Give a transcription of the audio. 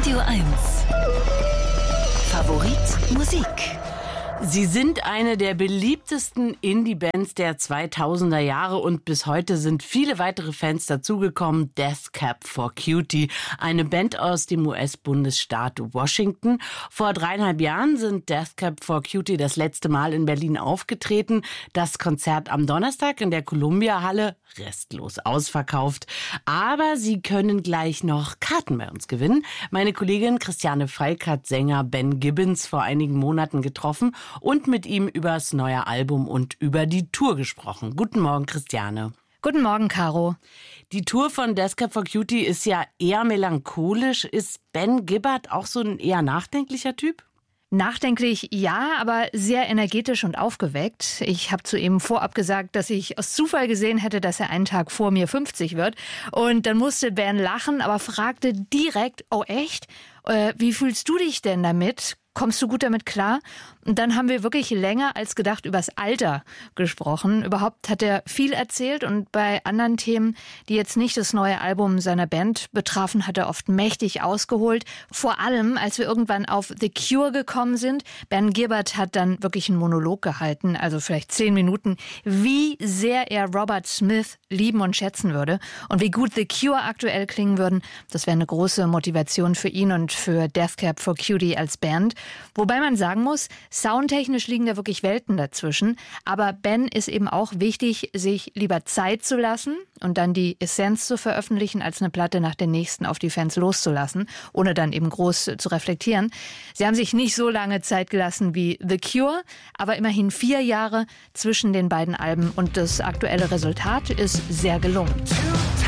Radio 1. Favorit Musik. Sie sind eine der beliebtesten Indie-Bands der 2000er Jahre und bis heute sind viele weitere Fans dazugekommen. Death Cab for Cutie, eine Band aus dem US-Bundesstaat Washington. Vor 3,5 Jahren sind Death Cab for Cutie das letzte Mal in Berlin aufgetreten. Das Konzert am Donnerstag in der Columbia-Halle restlos ausverkauft. Aber Sie können gleich noch Karten bei uns gewinnen. Meine Kollegin Christiane Falk hat Sänger Ben Gibbons vor einigen Monaten getroffen und mit ihm über das neue Album und über die Tour gesprochen. Guten Morgen, Christiane. Guten Morgen, Caro. Die Tour von Death Cab for Cutie ist ja eher melancholisch. Ist Ben Gibbons auch so ein eher nachdenklicher Typ? Nachdenklich, ja, aber sehr energetisch und aufgeweckt. Ich habe zu ihm vorab gesagt, dass ich aus Zufall gesehen hätte, dass er einen Tag vor mir 50 wird. Und dann musste Ben lachen, aber fragte direkt, oh echt? Wie fühlst du dich denn damit? Kommst du gut damit klar? Und dann haben wir wirklich länger als gedacht übers Alter gesprochen. Überhaupt hat er viel erzählt und bei anderen Themen, die jetzt nicht das neue Album seiner Band betrafen, hat er oft mächtig ausgeholt. Vor allem, als wir irgendwann auf The Cure gekommen sind. Ben Gibbons hat dann wirklich einen Monolog gehalten, also vielleicht 10 Minuten, wie sehr er Robert Smith lieben und schätzen würde und wie gut The Cure aktuell klingen würden. Das wäre eine große Motivation für ihn und für Death Cab for Cutie als Band. Wobei man sagen muss, soundtechnisch liegen da wirklich Welten dazwischen. Aber Ben ist eben auch wichtig, sich lieber Zeit zu lassen und dann die Essenz zu veröffentlichen, als eine Platte nach der nächsten auf die Fans loszulassen, ohne dann eben groß zu reflektieren. Sie haben sich nicht so lange Zeit gelassen wie The Cure, aber immerhin 4 Jahre zwischen den beiden Alben und das aktuelle Resultat ist sehr gelungen.